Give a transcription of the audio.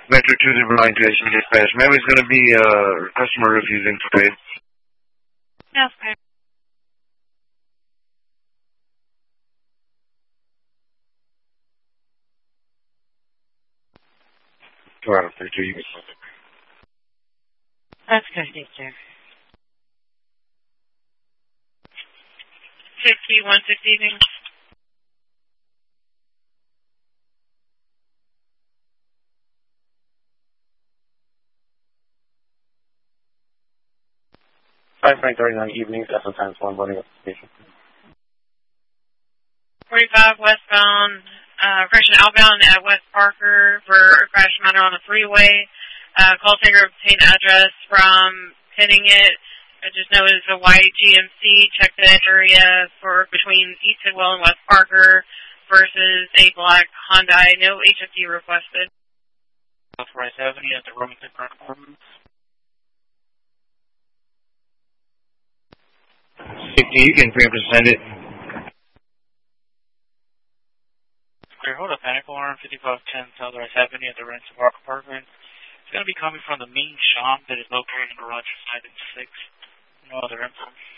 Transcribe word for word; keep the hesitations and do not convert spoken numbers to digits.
Metro two zero nine two H dispatch. Ma'am, it's going to be uh, customer refusing to pay. Yes, pay. Toronto thirty-two, you can stop it. That's good, thank you. fifty-one fifty evening. five thirty-nine evenings, S O times one, running up the station. forty-five westbound, uh, correction, outbound at West Parker for a crash matter on the freeway. Uh, call taker obtained address from pinning it. I just know it's a white G M C. Check the area for between East Sidwell and West Parker versus a black Hyundai. No H F D requested. South Rice Avenue at the Wilmington Park Apartments. Safety, you can preempt to send it. Clear, hold up, panic alarm, fifty-five ten South Rice Avenue at the Renton Park Apartments. It's going to be coming from the main shop that is located in garage five and six. No other info.